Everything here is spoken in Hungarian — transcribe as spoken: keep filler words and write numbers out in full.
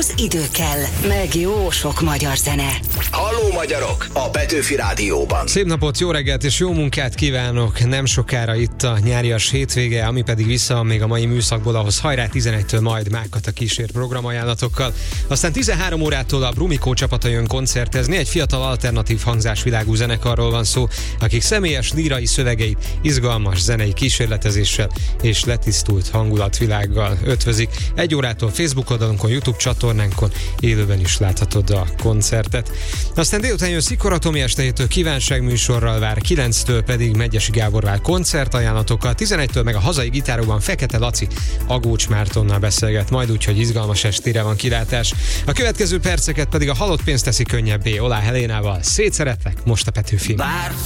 Ahhoz idő kell, meg jó sok magyar zene. Halló magyarok! A Petőfi Rádióban. Szép napot, jó reggelt és jó munkát kívánok! Nem sokára itt a nyárias hétvége, ami pedig vissza még a mai műszakból, ahhoz hajrá tizenegytől majd Mágkata kísér programajánlatokkal. Aztán tizenhárom órától a Brumikó csapata jön koncertezni, egy fiatal alternatív hangzásvilágú zenekarról van szó, akik személyes lírai szövegeit izgalmas zenei kísérletezéssel és letisztult hangulatvilággal ötvözik. Egy órától Facebook oldalunkon, YouTube csatornánkon élőben is láthatod a koncertet. Aztán délután jön Szikora Tomi, este héttől kívánságműsorral vár, kilenctől pedig Medgyessy Gábor vár koncertajánlatokkal, tizenegytől meg a hazai gitárokban Fekete Laci Agócs Mártonnal beszélget majd, úgyhogy izgalmas estére van kilátás. A következő perceket pedig a halott pénzt teszi könnyebbé Olá Helénával. Szétszeretlek, most a Petőfi.